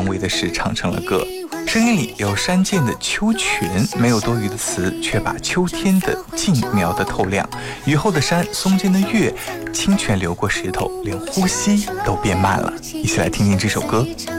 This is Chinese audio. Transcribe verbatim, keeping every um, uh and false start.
玩味的事唱成了歌。声音里有山涧的秋泉，没有多余的词，却把秋天的静描得透亮。雨后的山，松间的月，清泉流过石头，连呼吸都变慢了。一起来听听这首歌。